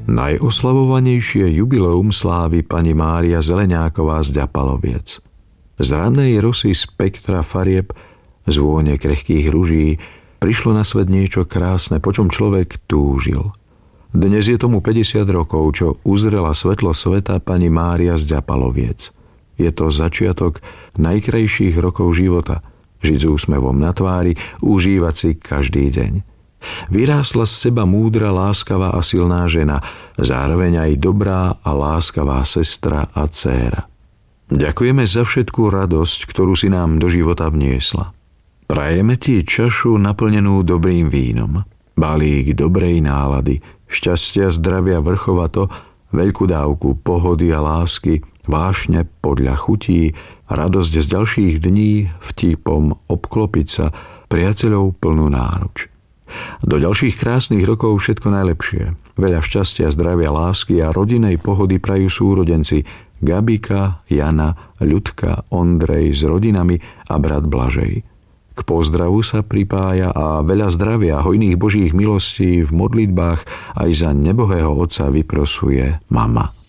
Najoslavovanejšie jubileum slávi pani Mária Zeleňáková z Ďapaloviec. Z ranej rosy spektra farieb, z vône krehkých ruží, prišlo na svet niečo krásne, po čom človek túžil. Dnes je tomu 50 rokov, čo uzrela svetlo sveta pani Mária z Ďapaloviec. Je to začiatok najkrajších rokov života, žiť s úsmevom na tvári, užívať si každý deň. Vyrástla z seba múdra, láskavá a silná žena, zároveň aj dobrá a láskavá sestra a dcéra. Ďakujeme za všetkú radosť, ktorú si nám do života vniesla. Prajeme ti čašu naplnenú dobrým vínom, balík dobrej nálady, šťastia, zdravia vrchovato, veľkú dávku pohody a lásky, vášne podľa chutí, radosť z ďalších dní, vtipom obklopiť sa, priateľov plnú náruč. Do ďalších krásnych rokov všetko najlepšie. Veľa šťastia, zdravia, lásky a rodinnej pohody prajú súrodenci Gabika, Jana, Ľudka, Ondrej s rodinami a brat Blažej. K pozdravu sa pripája a veľa zdravia, hojných božích milostí v modlitbách aj za nebohého otca vyprosuje mama.